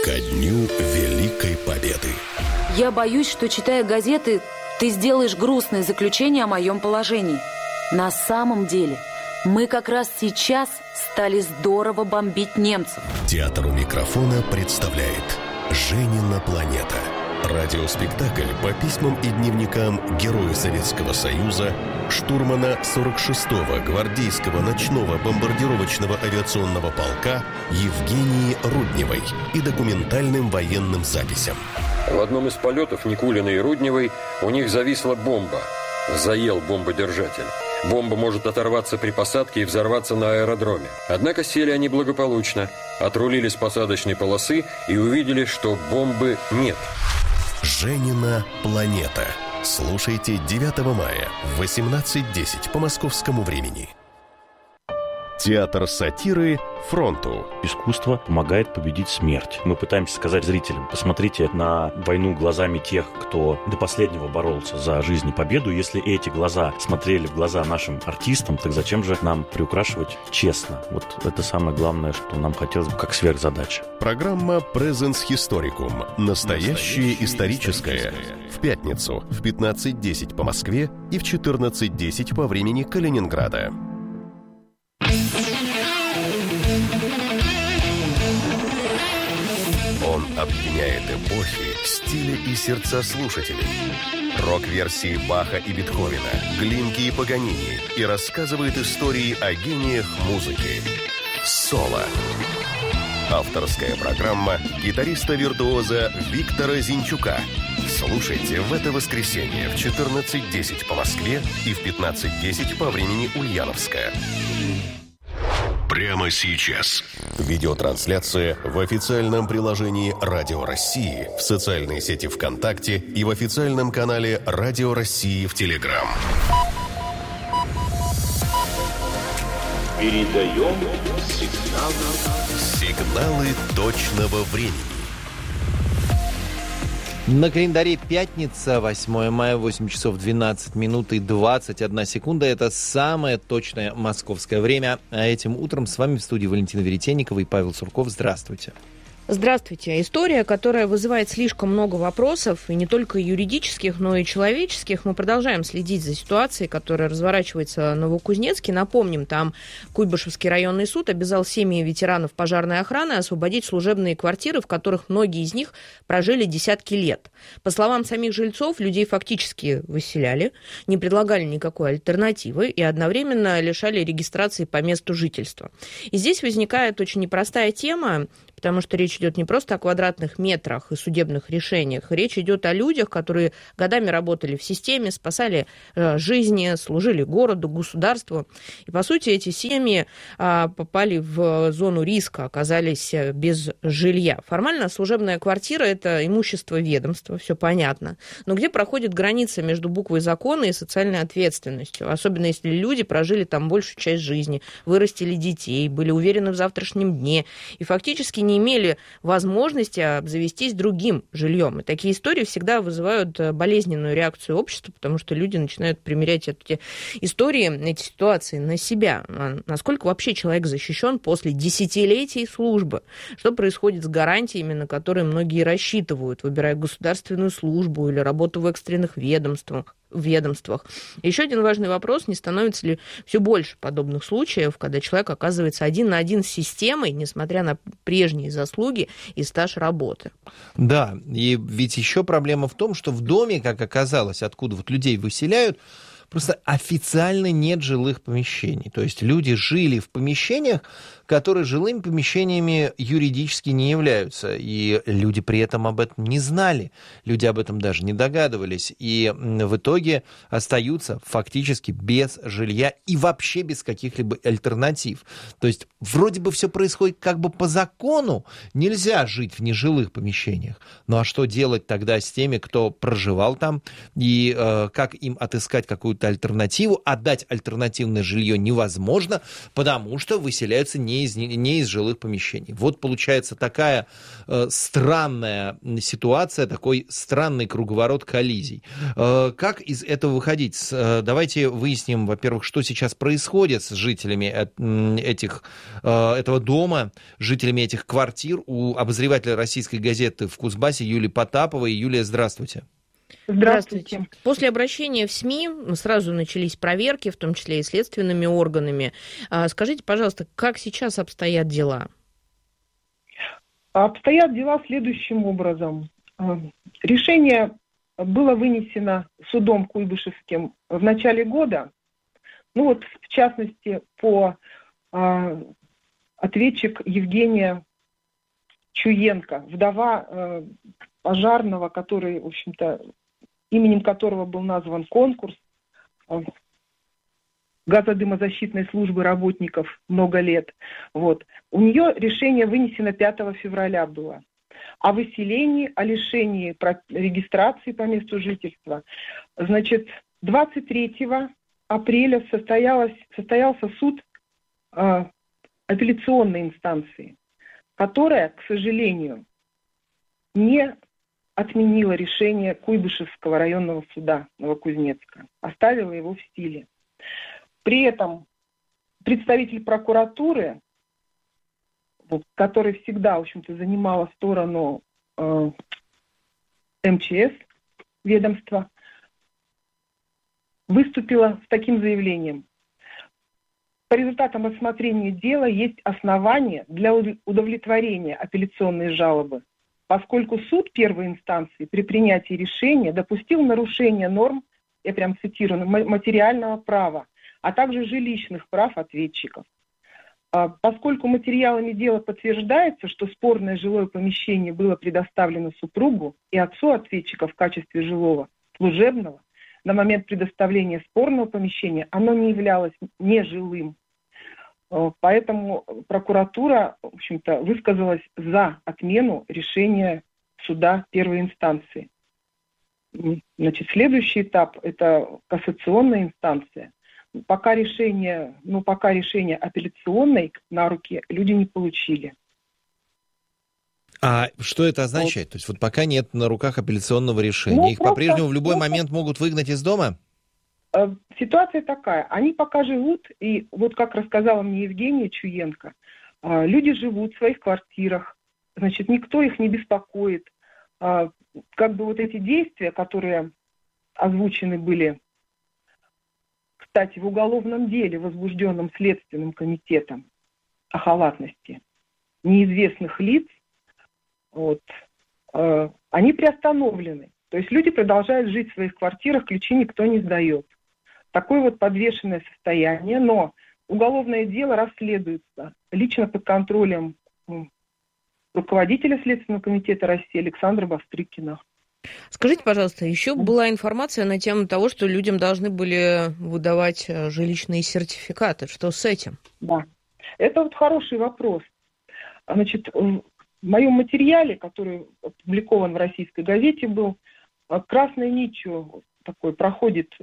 Ко дню Великой Победы. Я боюсь, что, читая газеты, ты сделаешь грустное заключение о моем положении. На самом деле, мы как раз сейчас стали здорово бомбить немцев. Театр у микрофона представляет «Женина планета». Радиоспектакль по письмам и дневникам героя Советского Союза, штурмана 46-го гвардейского ночного бомбардировочного авиационного полка Евгении Рудневой и документальным военным записям. В одном из полетов Никулиной и Рудневой у них зависла бомба. Заел бомбодержатель. Бомба может оторваться при посадке и взорваться на аэродроме. Однако сели они благополучно, отрулили с посадочной полосы и увидели, что бомбы нет. «Женина планета». Слушайте 9 мая в 18:10 по московскому времени. Театр сатиры «Фронту». Искусство помогает победить смерть. Мы пытаемся сказать зрителям: посмотрите на войну глазами тех, кто до последнего боролся за жизнь и победу. Если эти глаза смотрели в глаза нашим артистам, так зачем же нам приукрашивать честно? Вот это самое главное, что нам хотелось бы как сверхзадача. Программа «Presens Historicum». Настоящее историческое. В пятницу в 15:10 по Москве и в 14:10 по времени Калининграда. Он объединяет эпохи, стили и сердца слушателей. Рок-версии Баха и Бетховена, Глинки и Паганини, и рассказывает истории о гениях музыки. Соло. Авторская программа гитариста-виртуоза Виктора Зинчука. Слушайте в это воскресенье в 14:10 по Москве и в 15:10 по времени Ульяновска. Прямо сейчас. Видеотрансляция в официальном приложении «Радио России», в социальной сети ВКонтакте и в официальном канале «Радио России» в Телеграм. Передаем сигналы точного времени. На календаре пятница, 8 мая, 8 часов 12 минут и 21 секунда. Это самое точное московское время. А этим утром с вами в студии Валентина Веретенникова и Павел Сурков. Здравствуйте. Здравствуйте. История, которая вызывает слишком много вопросов, и не только юридических, но и человеческих. Мы продолжаем следить за ситуацией, которая разворачивается в Новокузнецке. Напомним, там Куйбышевский районный суд обязал семьи ветеранов пожарной охраны освободить служебные квартиры, в которых многие из них прожили десятки лет. По словам самих жильцов, людей фактически выселяли, не предлагали никакой альтернативы и одновременно лишали регистрации по месту жительства. И здесь возникает очень непростая тема, потому что речь идет не просто о квадратных метрах и судебных решениях. Речь идет о людях, которые годами работали в системе, спасали жизни, служили городу, государству. И, по сути, эти семьи попали в зону риска, оказались без жилья. Формально служебная квартира – это имущество ведомства, все понятно. Но где проходит граница между буквой закона и социальной ответственностью? Особенно если люди прожили там большую часть жизни, вырастили детей, были уверены в завтрашнем дне и фактически не имели возможности обзавестись другим жильем. И такие истории всегда вызывают болезненную реакцию общества, потому что люди начинают примерять эти истории, эти ситуации на себя. Насколько вообще человек защищен после десятилетий службы? Что происходит с гарантиями, на которые многие рассчитывают, выбирая государственную службу или работу в экстренных ведомствах? Еще один важный вопрос: не становится ли все больше подобных случаев, когда человек оказывается один на один с системой, несмотря на прежние заслуги и стаж работы? Да, и ведь еще проблема в том, что в доме, как оказалось, откуда вот людей выселяют, просто официально нет жилых помещений. То есть люди жили в помещениях, которые жилыми помещениями юридически не являются. И люди при этом об этом не знали. Люди об этом даже не догадывались. И в итоге остаются фактически без жилья и вообще без каких-либо альтернатив. То есть вроде бы все происходит как бы по закону. Нельзя жить в нежилых помещениях. Ну а что делать тогда с теми, кто проживал там? И как им отыскать какую-то альтернативу? Отдать альтернативное жилье невозможно, потому что выселяются не не из жилых помещений. Вот получается такая странная ситуация, такой странный круговорот коллизий. Как из этого выходить? Давайте выясним, во-первых, что сейчас происходит с жителями этого дома, жителями этих квартир. У обозревателя «Российской газеты» в Кузбассе Юлии Потаповой. Юлия, здравствуйте. Здравствуйте. После обращения в СМИ сразу начались проверки, в том числе и следственными органами. Скажите, пожалуйста, как сейчас обстоят дела? Обстоят дела следующим образом. Решение было вынесено судом Куйбышевским в начале года. Ну вот, в частности, по ответчик Евгения Чуенко, вдова пожарного, который, в общем-то, именем которого был назван конкурс газодымозащитной службы работников много лет. Вот. У нее решение вынесено 5 февраля было. О выселении, о лишении регистрации по месту жительства. Значит, 23 апреля состоялся суд апелляционной инстанции, которая, к сожалению, не отменила решение Куйбышевского районного суда Новокузнецка, оставила его в силе. При этом представитель прокуратуры, который всегда, в общем-то, занимала сторону МЧС, ведомства, выступила с таким заявлением. По результатам рассмотрения дела есть основания для удовлетворения апелляционной жалобы, поскольку суд первой инстанции при принятии решения допустил нарушение норм, я прям цитирую, материального права, а также жилищных прав ответчиков. Поскольку материалами дела подтверждается, что спорное жилое помещение было предоставлено супругу и отцу ответчика в качестве жилого, служебного, на момент предоставления спорного помещения оно не являлось нежилым. Поэтому прокуратура, в общем-то, высказалась за отмену решения суда первой инстанции. Значит, следующий этап – это кассационная инстанция. Пока решение апелляционной на руки люди не получили. А что это означает? То есть вот пока нет на руках апелляционного решения, их по-прежнему в любой момент могут выгнать из дома? Ситуация такая. Они пока живут, и вот как рассказала мне Евгения Чуенко, люди живут в своих квартирах, значит, никто их не беспокоит. Как бы вот эти действия, которые озвучены были, кстати, в уголовном деле, возбужденном Следственным комитетом о халатности неизвестных лиц, они приостановлены. То есть люди продолжают жить в своих квартирах, ключи никто не сдает. Такое вот подвешенное состояние, но уголовное дело расследуется лично под контролем руководителя Следственного комитета России Александра Бастрыкина. Скажите, пожалуйста, еще была информация на тему того, что людям должны были выдавать жилищные сертификаты. Что с этим? Да, это вот хороший вопрос. Значит, в моем материале, который опубликован в «Российской газете» был, красной нитью такой проходит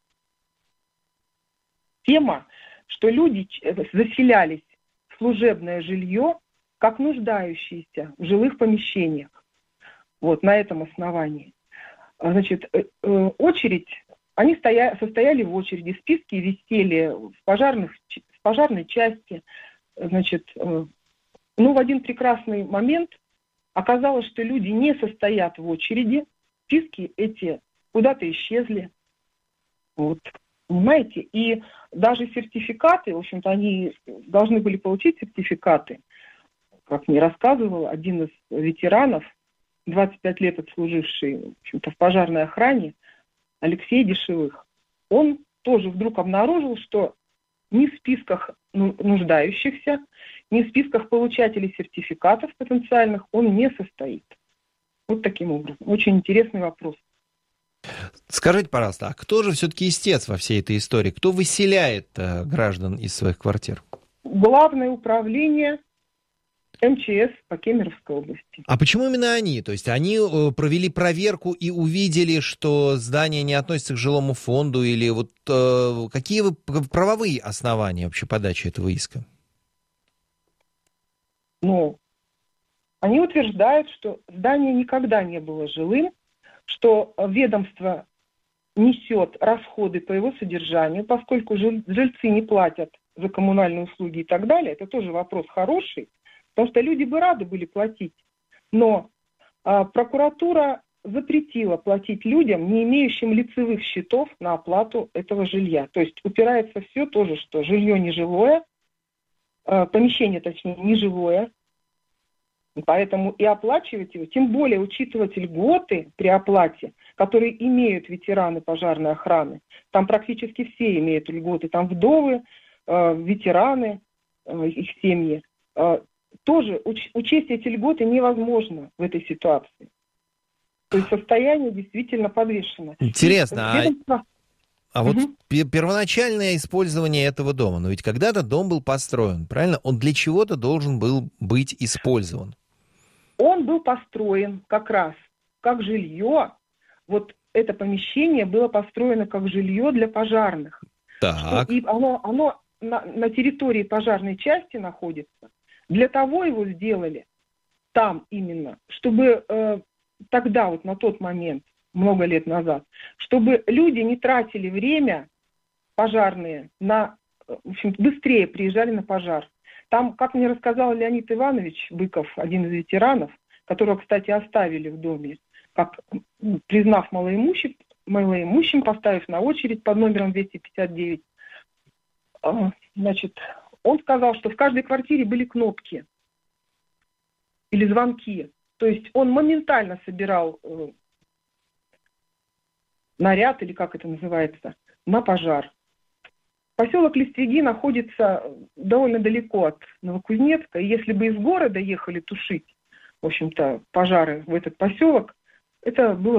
тема, что люди заселялись в служебное жилье как нуждающиеся в жилых помещениях. Вот, на этом основании. Значит, очередь, они состояли в очереди, списки висели в пожарной части. Значит, в один прекрасный момент оказалось, что люди не состоят в очереди, списки эти куда-то исчезли. Вот, понимаете? И даже сертификаты, в общем-то, они должны были получить сертификаты. Как мне рассказывал один из ветеранов, 25 лет отслуживший, в общем-то, в пожарной охране, Алексей Дешевых, он тоже вдруг обнаружил, что ни в списках нуждающихся, ни в списках получателей сертификатов потенциальных он не состоит. Вот таким образом. Очень интересный вопрос. Скажите, пожалуйста, а кто же все-таки истец во всей этой истории? Кто выселяет граждан из своих квартир? Главное управление МЧС по Кемеровской области. А почему именно они? То есть они провели проверку и увидели, что здание не относится к жилому фонду, или вот какие правовые основания вообще подачи этого иска? Но они утверждают, что здание никогда не было жилым, что ведомство несет расходы по его содержанию, поскольку жильцы не платят за коммунальные услуги и так далее. Это тоже вопрос хороший, потому что люди бы рады были платить. Но прокуратура запретила платить людям, не имеющим лицевых счетов на оплату этого жилья. То есть упирается все тоже, что жилье нежилое, помещение, точнее, нежилое, поэтому и оплачивать его, тем более учитывать льготы при оплате, которые имеют ветераны пожарной охраны. Там практически все имеют льготы, там вдовы, ветераны, их семьи. Тоже учесть эти льготы невозможно в этой ситуации. То есть состояние действительно подвешено. Интересно, вот первоначальное использование этого дома, но ведь когда-то дом был построен, правильно? Он для чего-то должен был быть использован. Он был построен как раз как жилье. Вот это помещение было построено как жилье для пожарных. Так. И оно на территории пожарной части находится. Для того его сделали там именно, чтобы тогда, вот на тот момент, много лет назад, чтобы люди не тратили время, пожарные, в общем, быстрее приезжали на пожар. Там, как мне рассказал Леонид Иванович Быков, один из ветеранов, которого, кстати, оставили в доме, как признав малоимущим, поставив на очередь под номером 259, значит, он сказал, что в каждой квартире были кнопки или звонки. То есть он моментально собирал наряд, или как это называется, на пожар. Поселок Листвяги находится довольно далеко от Новокузнецка, и если бы из города ехали тушить, в общем-то, пожары в этот поселок, это было